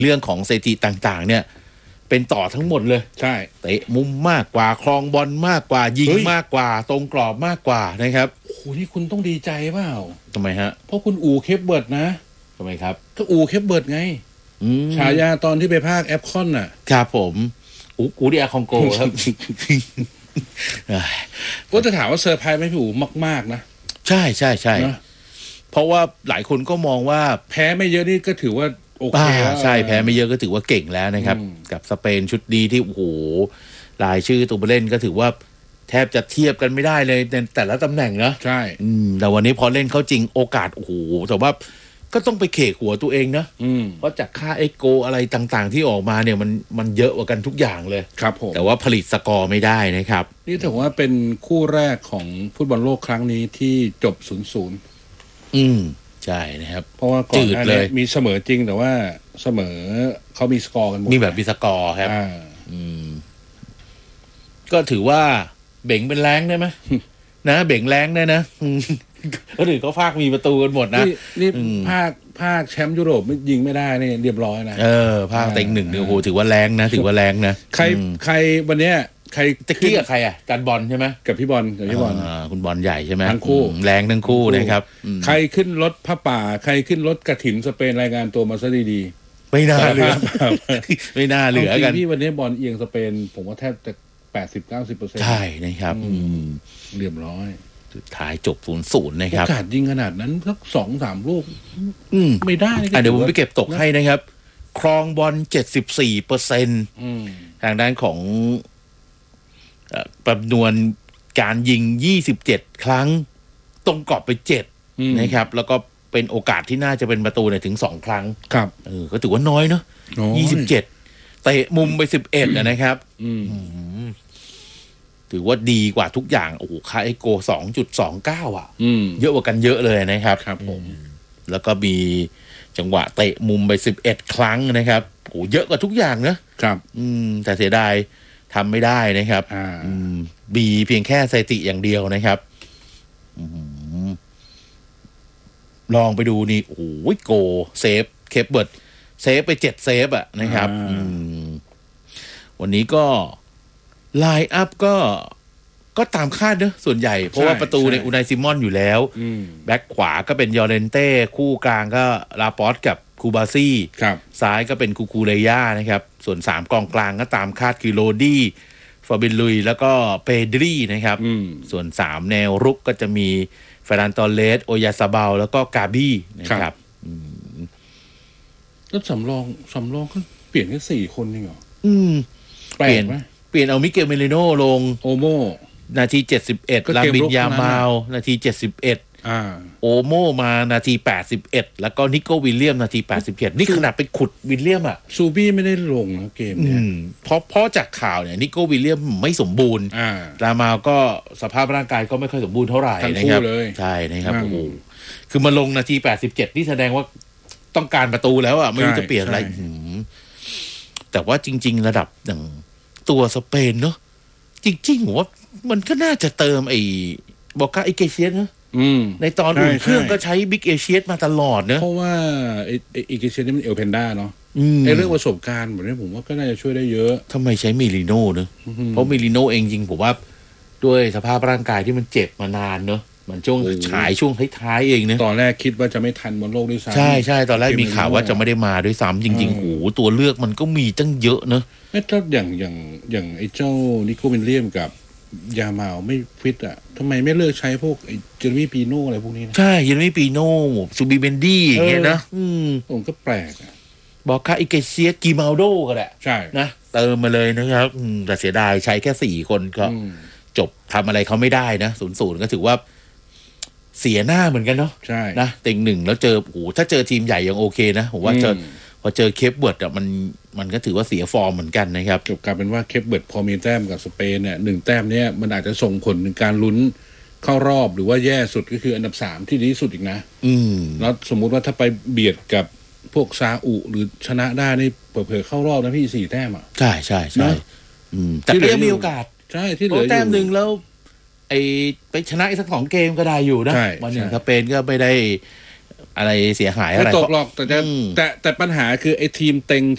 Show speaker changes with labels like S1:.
S1: เรื่องของสถิติต่างๆเนี่ยเป็นต่อทั้งหมดเลย
S2: ใช่
S1: เตะมุมมากกว่าครองบอลมากกว่ายิงมากกว่าตรงกรอบมากกว่านะครับ
S2: โอ้โหนี่คุณต้องดีใจเปล่า
S1: ทำไมฮะ
S2: เพราะคุณเคปเบิร์ดนะ
S1: ทำไมครับ
S2: ก็เคปเบิร์ดไงฉายาตอนที่ไปพากย์แอปคอนน่ะ
S1: ครับผมอูดิอาคองโกครับ
S2: ก็จะถามว่าเซอร์ไพรส์ไหมพี่อู๋มากๆนะ
S1: ใช่ใช่ใช่เพราะว่าหลายคนก็มองว่า
S2: แพ้ไม่เยอะนี่ก็ถือว่าโอเคแล้ว
S1: ใช่แพ้ไม่เยอะก็ถือว่าเก่งแล้วนะครับกับสเปนชุดดีที่โอ้โหรายชื่อตัวผู้เล่นก็ถือว่าแทบจะเทียบกันไม่ได้เลยในแต่ละตำแหน่งนะ
S2: ใช่
S1: แต่วันนี้พอเล่นเข้าจริงโอกาสโอ้โหแต่ว่าก็ต้องไปเขกหัวตัวเองนะเพราะจากค่าโกอะไรต่างๆที่ออกมาเนี่ยมันเยอะกว่ากันทุกอย่างเลย
S2: ครับผม
S1: แต่ว่าผลิตสกอร์ไม่ได้นะครับ
S2: นี่ถือว่าเป็นคู่แรกของฟุตบอลโลกครั้งนี้ที่จบ 0-0
S1: ใช่นะครับ
S2: เพราะว่าก่อนหน้านี้มีเสมอจริงแต่ว่าเสมอเขามีสกอร์กันหมด
S1: มีแบบมีสกอร์ครับก็ถือว่าเบ่งเป็นแรงได้ไหมนะเบ่งแรงได้นะก็ถือเขาภาคมีประตูกันหมดนะ
S2: นี่ภาคแชมป์ยุโรปยิงไม่ได้นี่เรียบร้อยนะ
S1: ภาคเต็งหนึ่งเนี่ยโอ้โหถือว่าแรงนะถือว่าแรงนะ
S2: ใครวันเนี้ยใคร
S1: ตะกี้กับใครอ่ะการบอลใช่ไหม
S2: กับพี่บอล
S1: คุณบอลใหญ่ใช่ไหม
S2: ทั้งคู่
S1: แรงทั้งคู่นะครับ
S2: ใครขึ้นรถผ้าป่าใครขึ้นรถกระถินสเปนรายงานตัวมาซะดี
S1: ๆไม่น่าเหลือไม่น่าเหลือกัน
S2: พี่วันนี้บอลเอียงสเปนผมว่าแทบจะ 80-90%
S1: ใช่นะครับ
S2: เรียบร้อย
S1: สุดท้ายจบ 0-0 นะครับ
S2: โอกาสยิงขนาดนั้นสัก 2-3 ลูกไม่ได้
S1: เดี๋ยวผมไปเก็บตกให้นะครับครองบอล 74% ทางด้านของจำนวนการยิง27ครั้งตรงกรอบไป7นะครับแล้วก็เป็นโอกาสที่น่าจะเป็นประตูเนี่ยถึง2ครั้ง
S2: ครับ
S1: ก็ถือว่าน้อยเนาะ27เตะมุมไป11นะครับถือว่าดีกว่าทุกอย่างโอ้โหค่าโก 2.29 อ่ะเยอะกว่ากันเยอะเลยนะครับ
S2: ครับผม
S1: แล้วก็มีจังหวะเตะมุมไป11ครั้งนะครับโอ้เยอะกว่าทุกอย่างนะครับแต่เสียดายทำไม่ได้นะครับบีเพียงแค่สถิติอย่างเดียวนะครับลองไปดูนี่โอ้ยโกเซฟเคปเบิร์ดเซฟไป7เซฟอ่ะนะครับวันนี้ก็ไลน์อัพก็ตามคาดเนอะส่วนใหญ่เพราะว่าประตูในอูไนซิมอนอยู่แล้วแบ็คขวาก็เป็นยอเรนเต้คู่กลางก็ลาปอสกับคูบาซี่ซ้ายก็เป็นคูคูเรย่านะครับส่วน3กองกลางก็ตามคาดคือโรดี้ฟาบินลุยแล้วก็เปดรีนะครับส่วน3แนวรุกก็จะมีเฟรนันโตเลสโอยาซาเบาแล้วก็กาบี้นะครับ
S2: แล้วสำรองก็เปลี่ยนแค่4คนเองเหรอ
S1: เปลี่ยนเอามิเกลเมลิโนลง
S2: โอโม
S1: นาที71ลาบินยามาลนาที71โอโมมานาที81แล้วก็นิโก้วิลเลียมนาที87นี่ขนาดไปขุดวิลเลียมอ่ะ
S2: ซูบี้ไม่ได้ลงนะเกมเนี่ย
S1: เพราะจากข่าวเนี่ยนิโก้วิลเลียมไม่สมบูรณ์ลามาลก็สภาพร่างกายก็ไม่ค่อยสมบูรณ์เท่าไหร่นะครับใช่นะครับโอ้โหคือมาลงนาที87นี่แสดงว่าต้องการประตูแล้วอ่ะไม่รู้จะเปลี่ยนอะไรแต่ว่าจริงๆระดับอย่างตัวสเปนเนาะจริงๆผมว่ามันก็น่าจะเติมไอ้บอกาอิเกเชียสนะในตอนอุ่นเครื่องก็ใช้บิ๊กเอเชียสมาตลอดเนะ
S2: เพราะว่าไอ้อิเกเชียสนี่มันเอลเพนด้าเนาะไอ้เรื่องประสบการณ์แบบนี้ผมว่าก็น่าจะช่วยได้เยอะ
S1: ทำไมใช้มิลิโน่เนอะเพราะมิลิโน่เองจริงผมว่าด้วยสภาพร่างกายที่มันเจ็บมานานเนอะมันช่วงฉายช่วงท้ายๆเองเนะ
S2: ตอนแรกคิดว่าจะไม่ทันบนโลกด้วยซ้ำ
S1: ใช่ตอนแรกมีข่าวว่าจะไม่ได้มาด้วยซ้ำจริงๆโอ้ตัวเลือกมันก็มีตั้งเยอะเนอะ
S2: ถ้าอย่างไอ้เจ้านิโคลวิลเลียมกับยามาลไม่ฟิตอ่ะทำไมไม่เลิกใช้พวกไอ้เจอร์มี่ปีโน่อะไรพวกนี้นะ
S1: ใช่เจอร์มี่ปีโน่ซูบิเบนดี้อย่างเงี้ยนะ
S2: ผมก็แปลก
S1: บอกค่าอิเกเซียกิมาลโดก็แหละ
S2: ใช่
S1: นะเติมมาเลยนะครับแต่เสียดายใช้แค่4คนก็จบทำอะไรเขาไม่ได้นะ0-0ก็ถือว่าเสียหน้าเหมือนกันเนาะ
S2: ใช่
S1: นะเต็งหนึ่งแล้วเจอโอ้ถ้าเจอทีมใหญ่ยังโอเคนะผมว่าพอเจอเคปเบิร์ดอ่ะมันก็ถือว่าเสียฟอร์มเหมือนกันนะครับ
S2: จบกลายเป็นว่าเคปเบิร์ดพอมีแต้มกับสเปนเนี่ย1แต้มเนี่ยมันอาจจะส่งผลในการลุ้นเข้ารอบหรือว่าแย่สุดก็คืออันดับ3ที่ดีที่สุดอีกนะแล้วสมมุติว่าถ้าไปเบียดกับพวกซาอุหรือชนะได้นี่เผลอๆเข้ารอบนะพี่4แต้มอ่ะ
S1: ใช่แต่ก็ยังมีโอกาส
S2: ใช่ที่เหลือ
S1: แต้มนึงแล้วไปชนะอีกสัก2เกมก็ได้อยู่นะวันหนึ่งสเปนก็ไม่ได้อะไรเสียหายอะไร
S2: ไม่ตกหรอกแต่ปัญหาคือไอ้ทีมเต็ง